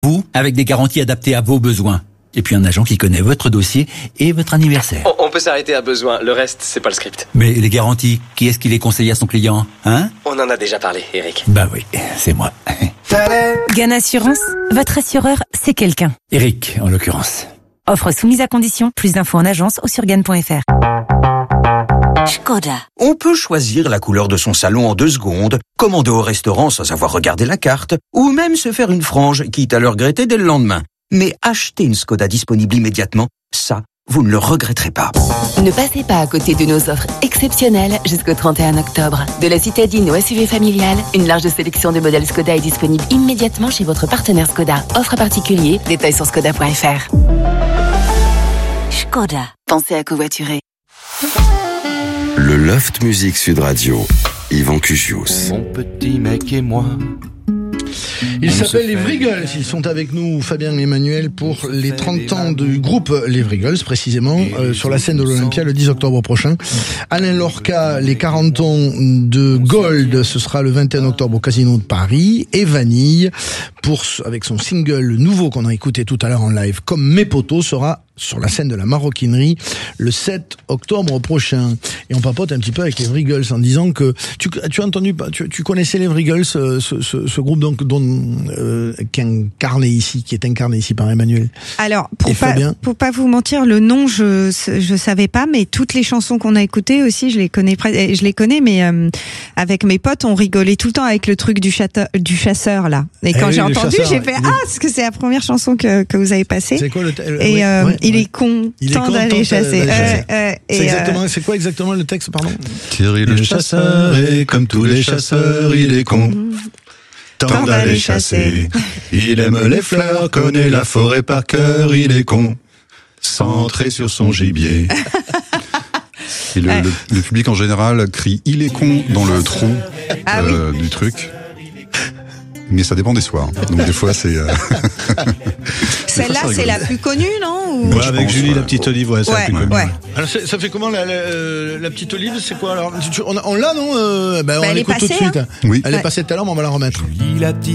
Vous, avec des garanties adaptées à vos besoins. Et puis un agent qui connaît votre dossier et votre anniversaire. On peut s'arrêter à besoin, le reste, c'est pas le script. Mais les garanties, qui est-ce qui les conseille à son client, hein? On en a déjà parlé, Eric. Bah oui, c'est moi. Gann Assurance, votre assureur, c'est quelqu'un. Eric, en l'occurrence. Offre soumise à condition, plus d'infos en agence ou sur gann.fr. Škoda. On peut choisir la couleur de son salon en 2 secondes, commander au restaurant sans avoir regardé la carte, ou même se faire une frange, quitte à le regretter dès le lendemain. Mais acheter une Škoda disponible immédiatement, ça, vous ne le regretterez pas. Ne passez pas à côté de nos offres exceptionnelles jusqu'au 31 octobre. De la citadine au SUV familial, une large sélection de modèles Škoda est disponible immédiatement chez votre partenaire Škoda. Offre particulier, détails sur škoda.fr. Škoda. Pensez à covoiturer. Le Loft Music Sud Radio, Yvan Cugius. Mon petit mec et moi. Ils s'appellent les Vrigels. Ils sont avec nous, Fabien et Emmanuel, pour les 30 ans du groupe Les Vrigels, précisément, sur la scène de l'Olympia le 10 octobre prochain. Alain Lorca, les 40 ans de Gold, ce sera le 21 octobre au Casino de Paris. Et Vanille, avec son single nouveau qu'on a écouté tout à l'heure en live, Comme mes potos, sera sur la scène de la Maroquinerie le 7 octobre prochain. Et on papote un petit peu avec les Vrigels en disant que tu as entendu, tu connaissais les Vrigels, ce groupe donc qui est incarné ici par Emmanuel. Alors pour pas vous mentir, le nom je savais pas, mais toutes les chansons qu'on a écoutées aussi je les connais, mais avec mes potes on rigolait tout le temps avec le truc du chasseur là. Et quand j'ai entendu, j'ai fait parce que c'est la première chanson que vous avez passée. C'est quoi il est content d'aller chasser. C'est quoi exactement le texte, pardon? Thierry le chasseur, et comme tous les chasseurs, il est content d'aller chasser. Il aime les fleurs, connaît la forêt par cœur, il est concentré sur son gibier. Et le public en général crie « il est con » dans le trou du truc. Mais ça dépend des soirs. Donc des fois c'est... Celle-là c'est la plus connue, non? Ouais, avec Julie la petite olive, c'est la plus connue. Alors ça fait comment la petite olive, c'est quoi alors? On l'a, non? On l'écoute tout de suite. Oui. Elle est passée tout à l'heure, mais on va la remettre.